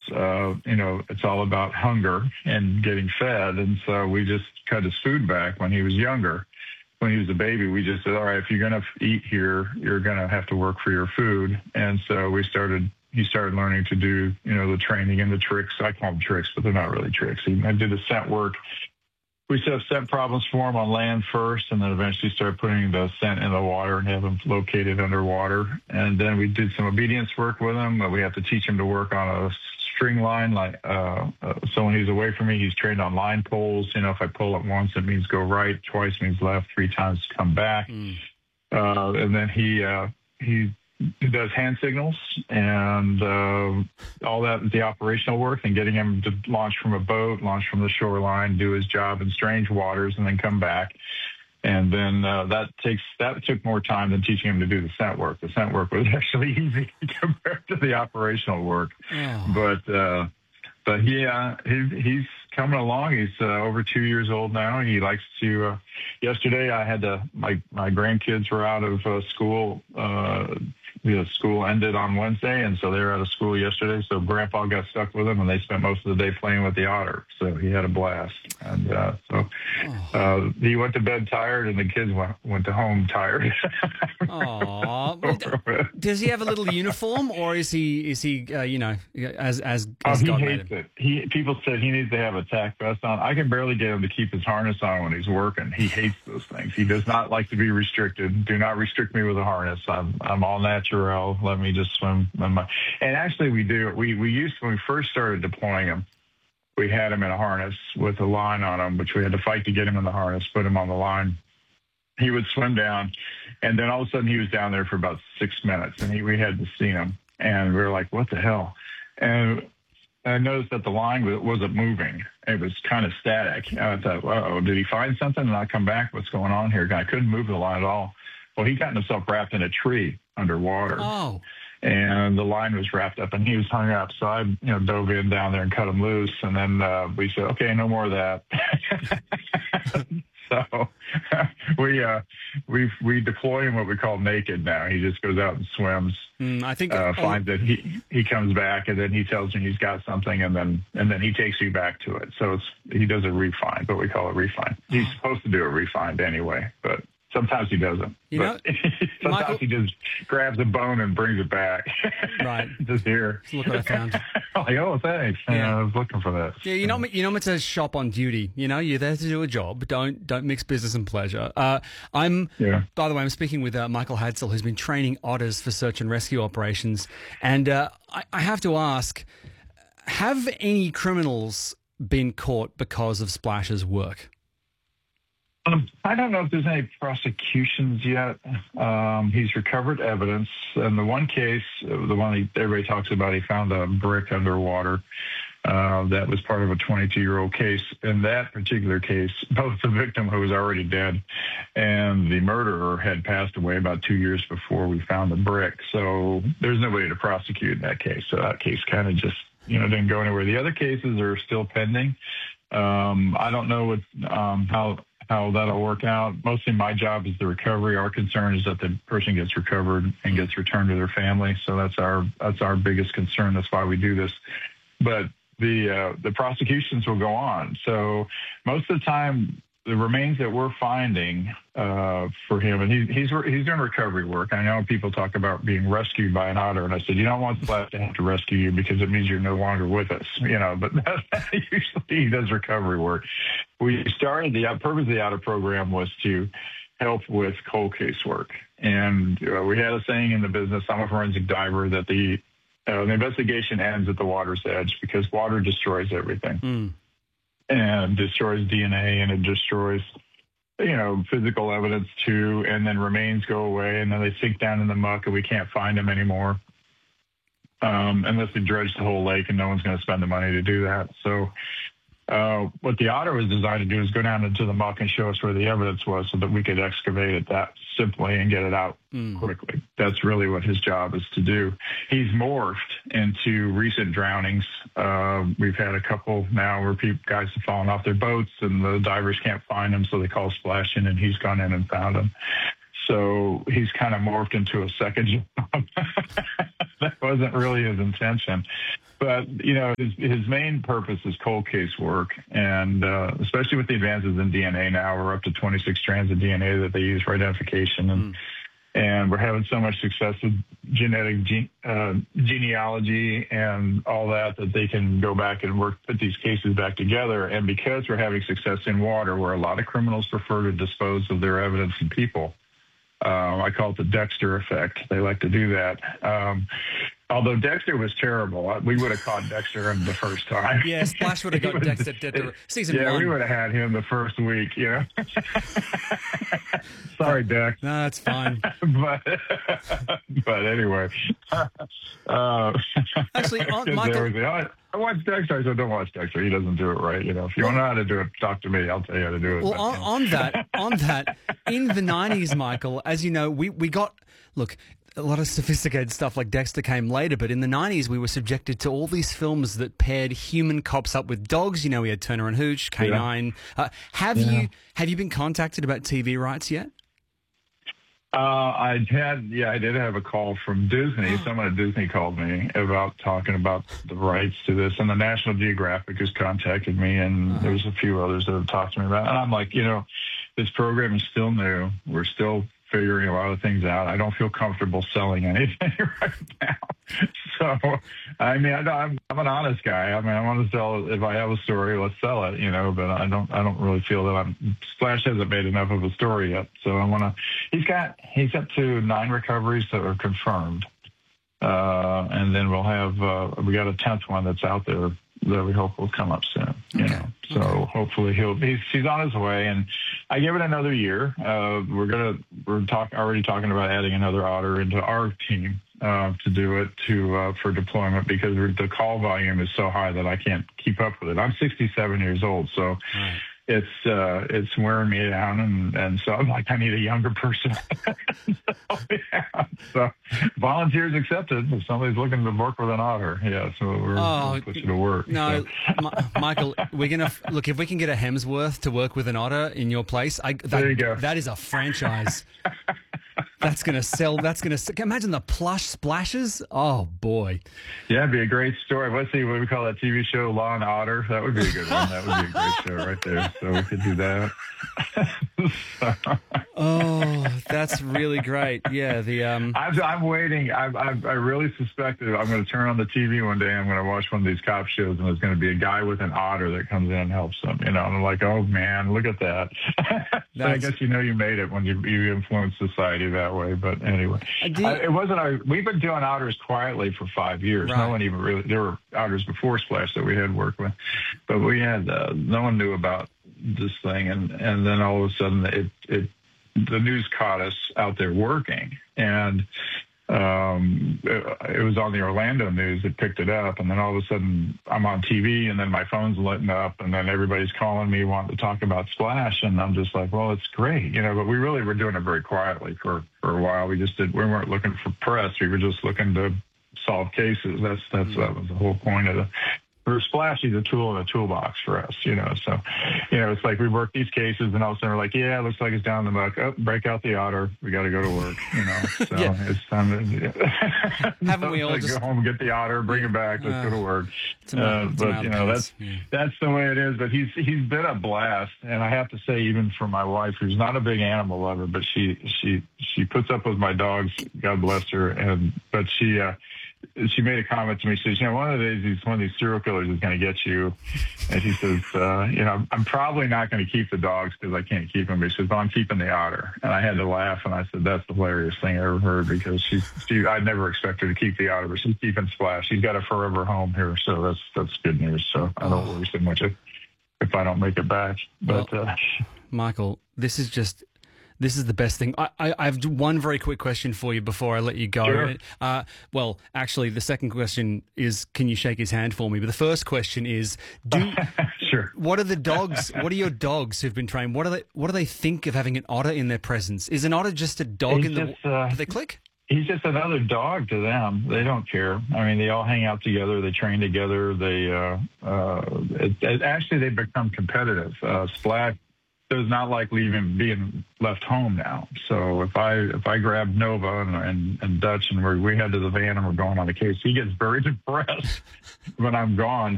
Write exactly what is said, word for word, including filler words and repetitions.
uh, you know, it's all about hunger and getting fed. And so we just cut his food back when he was younger. When he was a baby, we just said, all right, if you're going to eat here, you're going to have to work for your food. And so we started, he started learning to do, you know, the training and the tricks. I call them tricks, but they're not really tricks. He, I did the scent work. We set up scent problems for him on land first, and then eventually started putting the scent in the water and have him located underwater. And then we did some obedience work with him. But we have to teach him to work on a string line. Like uh, uh, so when he's away from me, he's trained on line poles. You know, if I pull it once, it means go right. Twice means left. Three times come back. Mm. Uh, and then he uh, he. He does hand signals and uh, all that, the operational work, and getting him to launch from a boat, launch from the shoreline, do his job in strange waters, and then come back. And then uh, that takes that took more time than teaching him to do the scent work. The scent work was actually easy compared to the operational work. Oh. But uh, but he, uh, he he's coming along. He's uh, over two years old now. He likes to. Uh, yesterday, I had to. My my grandkids were out of uh, school. Uh, The school ended on Wednesday, and so they were out of school yesterday. So Grandpa got stuck with them, and they spent most of the day playing with the otter. So he had a blast. And uh, so uh, he went to bed tired, and the kids went, went to home tired. Aww. Does he have a little uniform, or is he is he uh, you know as as, as oh, God he made hates him? it. He people said he needs to have a tack vest on. I can barely get him to keep his harness on when he's working. He hates those things. He does not like to be restricted. Do not restrict me with a harness. I'm I'm all natural. Let me just swim. And actually, we do. We we used when we first started deploying him, we had him in a harness with a line on him, which we had to fight to get him in the harness, put him on the line. He would swim down, and then all of a sudden he was down there for about six minutes, and he, we had to see him, and we were like, "What the hell?" And I noticed that the line wasn't moving; it was kind of static. And I thought, "Oh, did he find something and not come back? What's going on here?" I couldn't move the line at all. Well, he got himself wrapped in a tree underwater. Oh. And the line was wrapped up, and he was hung up. So I, you know, dove in down there and cut him loose. And then uh, we said, okay, no more of that. So we uh, we we deploy him what we call naked now. He just goes out and swims. Mm, I think uh, oh. finds that he he comes back, and then he tells me he's got something, and then and then he takes you back to it. So it's he does a refine, what we call a refine. He's supposed to do a refine anyway, but. Sometimes he doesn't. You know, sometimes Michael, he just grabs a bone and brings it back. Right. Just here. Look what I found. Like, oh, thanks. Yeah. Yeah, I was looking for that. Yeah, you know, you know, it's a shop on duty. You know, you're there to do a job. Don't don't mix business and pleasure. Uh, I'm. Yeah. By the way, I'm speaking with uh, Michael Hadsell, who's been training otters for search and rescue operations. And uh, I, I have to ask: have any criminals been caught because of Splash's work? Um, I don't know if there's any prosecutions yet. Um, he's recovered evidence. And the one case, the one he, everybody talks about, he found a brick underwater. Uh, that was part of a twenty-two-year-old case. In that particular case, both the victim, who was already dead, and the murderer had passed away about two years before we found the brick. So there's no way to prosecute in that case. So that case kind of just, you know, didn't go anywhere. The other cases are still pending. Um, I don't know what, um, how... how that'll work out. Mostly my job is the recovery. Our concern is that the person gets recovered and gets returned to their family. So that's our that's our biggest concern. That's why we do this. But the uh, the prosecutions will go on. So most of the time, the remains that we're finding uh, for him, and he, he's he's doing recovery work. I know people talk about being rescued by an otter, and I said, you don't want Splash to have to rescue you because it means you're no longer with us, you know. But usually he does recovery work. We started the purpose of the otter program was to help with cold case work, and uh, we had a saying in the business. I'm a forensic diver that the uh, the investigation ends at the water's edge because water destroys everything. Mm. And destroys D N A, and it destroys, you know, physical evidence too, and then remains go away, and then they sink down in the muck, and we can't find them anymore um, unless they dredge the whole lake, and no one's going to spend the money to do that. So uh, what the otter was designed to do is go down into the muck and show us where the evidence was so that we could excavate it that simply and get it out mm. quickly. That's really what his job is to do. He's morphed into recent drownings. Uh, we've had a couple now where people, guys have fallen off their boats and the divers can't find them, so they call Splash in, and he's gone in and found them. So he's kind of morphed into a second job. that wasn't really his intention. But, you know, his, his main purpose is cold case work. And uh, especially with the advances in D N A now, we're up to twenty-six strands of D N A that they use for identification. And, mm. and we're having so much success with genetic gene, uh, genealogy and all that, that they can go back and work, put these cases back together. And because we're having success in water, where a lot of criminals prefer to dispose of their evidence in people, um, I call it the Dexter effect. They like to do that. Um, Although Dexter was terrible, we would have caught Dexter in the first time. Yeah, Splash would have got was, Dexter to season yeah, one. Yeah, we would have had him the first week, you know. Sorry, Dex. No, that's fine. but, but anyway. Uh, Actually, on, Michael... Was, oh, I watch Dexter. I said, don't watch Dexter. He doesn't do it right. You know, if you well, want to know how to do it, talk to me. I'll tell you how to do it. Well, but, on, you know. on that, on that, in the nineties, Michael, as you know, we, we got, look, a lot of sophisticated stuff like Dexter came later, but in the nineties we were subjected to all these films that paired human cops up with dogs. You know, we had Turner and Hooch, K nine. Yeah. Uh, have yeah. you have you been contacted about T V rights yet? Uh, I had, yeah, I did have a call from Disney. Someone at Disney called me about talking about the rights to this, and the National Geographic has contacted me, and uh-huh. there's a few others that have talked to me about it. And I'm like, you know, this program is still new. We're still figuring a lot of things out. I don't feel comfortable selling anything right now. So, I mean, I, I'm, I'm an honest guy. I mean, I want to sell, if I have a story, let's sell it, you know, but I don't, I don't really feel that I'm, Splash hasn't made enough of a story yet. So I want to, he's got, he's up to nine recoveries that are confirmed. Uh, and then we'll have, uh, we got a tenth one that's out there that we hope will come up soon, you okay. know. So okay. hopefully he'll he's he's on his way, and I give it another year. Uh, we're gonna we're talk already talking about adding another otter into our team uh, to do it to uh, for deployment, because the call volume is so high that I can't keep up with it. I'm sixty-seven years old, so. Right. It's uh, it's wearing me down, and, and so I'm like, I need a younger person. so, yeah. so volunteers accepted. If somebody's looking to work with an otter, yeah, so we're oh, we'll put you to work. No, so. Michael, we're gonna look if we can get a Hemsworth to work with an otter in your place. I, that, there you go. That is a franchise. That's going to sell. That's going to imagine the plush splashes. Oh, boy. Yeah, it'd be a great story. Let's see what we call that T V show, Law and Otter. That would be a good one. That would be a great show right there. So we could do that. Oh, that's really great. Yeah, the um. I'm, I'm waiting. I, I I really suspected I'm going to turn on the T V one day. I'm going to watch one of these cop shows, and there's going to be a guy with an otter that comes in and helps them. You know, and I'm like, oh man, look at that. So I guess you know you made it when you you influence society that way. But anyway, I, it wasn't. Our, we've been doing otters quietly for five years. Right. No one even really. There were otters before Splash that we had worked with, but we had uh, no one knew about this thing, and and then all of a sudden it it the news caught us out there working, and um it, it was on the Orlando news that picked it up, and then all of a sudden I'm on T V, and then my phone's lighting up, and then everybody's calling me wanting to talk about Splash, and I'm just like, well, it's great, you know, but we really were doing it very quietly for for a while. We just did we weren't looking for press, we were just looking to solve cases. That's that's mm-hmm. that was the whole point of the For Splash, he's a tool in a toolbox for us, you know. So, you know, it's like we work these cases, and all of a sudden we're like, yeah, it looks like it's down the muck. Oh, break out the otter. We got to go to work, you know. So yeah. it's time to yeah. Haven't we all like just go home, get the otter, bring it back, let's uh, go to work. Uh, but you know, that's yeah. that's the way it is. But he's he's been a blast, and I have to say, even for my wife, who's not a big animal lover, but she she she puts up with my dogs. God bless her, and but she. Uh, She made a comment to me. She says, you know, one of the days, these, one of these serial killers is going to get you. And she says, uh, you know, I'm probably not going to keep the dogs because I can't keep them. But she says, but I'm keeping the otter. And I had to laugh. And I said, that's the hilarious thing I ever heard, because she, she I never expected her to keep the otter, but she's keeping Splash. She's got a forever home here. So that's that's good news. So I don't worry so much if, if I don't make it back. But well, uh, Michael, this is just... This is the best thing. I, I, I have one very quick question for you before I let you go. Sure. Uh, well, actually, the second question is, can you shake his hand for me? But the first question is, do sure. What are the dogs? What are your dogs who've been trained? What do they? What do they think of having an otter in their presence? Is an otter just a dog He's in the? Just, uh, do they click? He's just another dog to them. They don't care. I mean, they all hang out together. They train together. They uh, uh, it, it, actually they become competitive. Uh, Splash. does not like leaving, being left home now. So if I if I grab Nova and and, and Dutch and we're, we head to the van and we're going on a case, he gets very depressed when I'm gone.